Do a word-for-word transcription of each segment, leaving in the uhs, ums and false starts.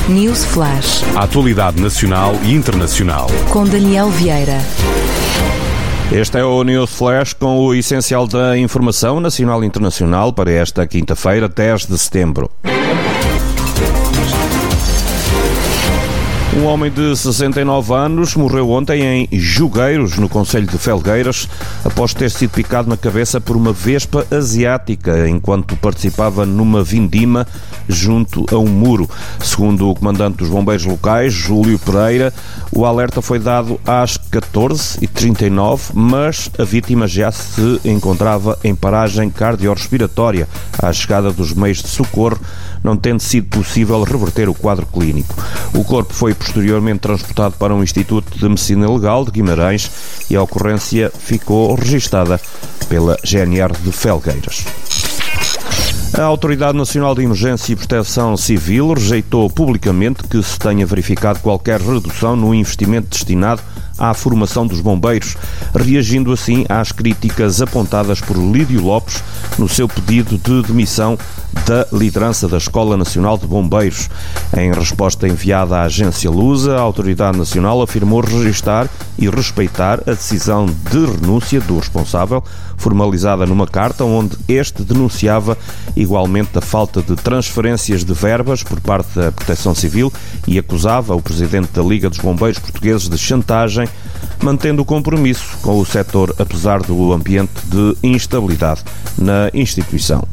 News Flash. A atualidade nacional e internacional. Com Daniel Vieira. Este é o News Flash com o essencial da informação nacional e internacional para esta quinta-feira, dez de setembro. Um homem de sessenta e nove anos morreu ontem em Jogueiros, no concelho de Felgueiras, após ter sido picado na cabeça por uma vespa asiática enquanto participava numa vindima junto a um muro. Segundo o comandante dos bombeiros locais, Júlio Pereira, o alerta foi dado às catorze e trinta e nove, mas a vítima já se encontrava em paragem cardiorrespiratória à chegada dos meios de socorro, não tendo sido possível reverter o quadro clínico. O corpo foi posteriormente transportado para um Instituto de Medicina Legal de Guimarães e a ocorrência ficou registada pela G N R de Felgueiras. A Autoridade Nacional de Emergência e Proteção Civil rejeitou publicamente que se tenha verificado qualquer redução no investimento destinado à formação dos bombeiros, reagindo assim às críticas apontadas por Lídio Lopes no seu pedido de demissão da liderança da Escola Nacional de Bombeiros. Em resposta enviada à agência Lusa, a Autoridade Nacional afirmou registar e respeitar a decisão de renúncia do responsável, formalizada numa carta onde este denunciava igualmente a falta de transferências de verbas por parte da Proteção Civil e acusava o presidente da Liga dos Bombeiros Portugueses de chantagem, mantendo o compromisso com o setor apesar do ambiente de instabilidade na instituição.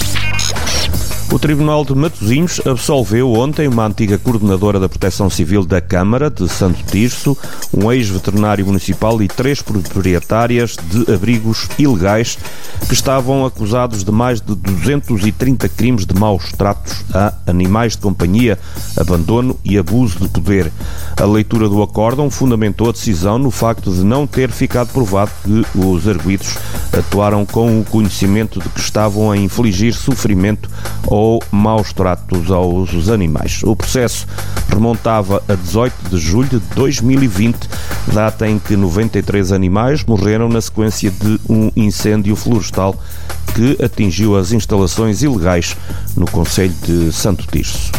O Tribunal de Matosinhos absolveu ontem uma antiga coordenadora da Proteção Civil da Câmara de Santo Tirso, um ex-veterinário municipal e três proprietárias de abrigos ilegais que estavam acusados de mais de duzentos e trinta crimes de maus tratos a animais de companhia, abandono e abuso de poder. A leitura do acórdão fundamentou a decisão no facto de não ter ficado provado que os arguidos atuaram com o conhecimento de que estavam a infligir sofrimento ou maus tratos aos animais. O processo remontava a dezoito de julho de dois mil e vinte, data em que noventa e três animais morreram na sequência de um incêndio florestal que atingiu as instalações ilegais no concelho de Santo Tirso.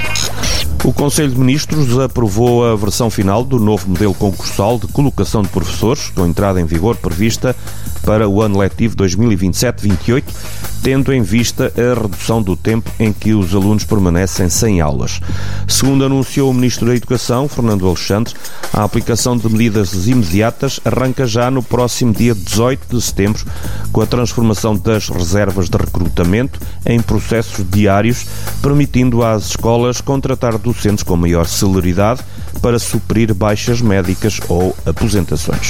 O Conselho de Ministros aprovou a versão final do novo modelo concursal de colocação de professores, com entrada em vigor prevista para o ano letivo dois mil e vinte e sete vinte e oito, tendo em vista a redução do tempo em que os alunos permanecem sem aulas. Segundo anunciou o Ministro da Educação, Fernando Alexandre, a aplicação de medidas imediatas arranca já no próximo dia dezoito de setembro, com a transformação das reservas de recrutamento em processos diários, permitindo às escolas contratar docentes com maior celeridade para suprir baixas médicas ou aposentações.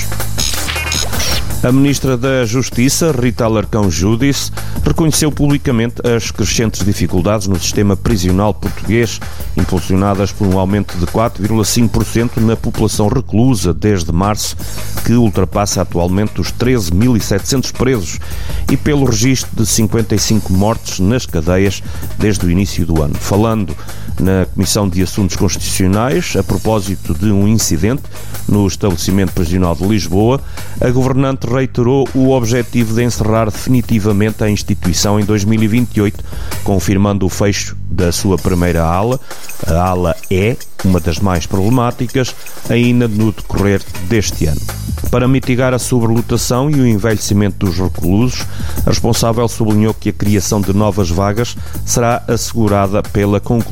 A Ministra da Justiça, Rita Alarcão Júdice, reconheceu publicamente as crescentes dificuldades no sistema prisional português, impulsionadas por um aumento de quatro vírgula cinco por cento na população reclusa desde março, que ultrapassa atualmente os treze mil e setecentos presos, e pelo registro de cinquenta e cinco mortes nas cadeias desde o início do ano. Falando na Comissão de Assuntos Constitucionais, a propósito de um incidente no estabelecimento prisional de Lisboa, a governante reiterou o objetivo de encerrar definitivamente a instituição em dois mil e vinte e oito, confirmando o fecho da sua primeira ala, a ala E, uma das mais problemáticas, ainda no decorrer deste ano. Para mitigar a sobrelotação e o envelhecimento dos reclusos, a responsável sublinhou que a criação de novas vagas será assegurada pela conclusão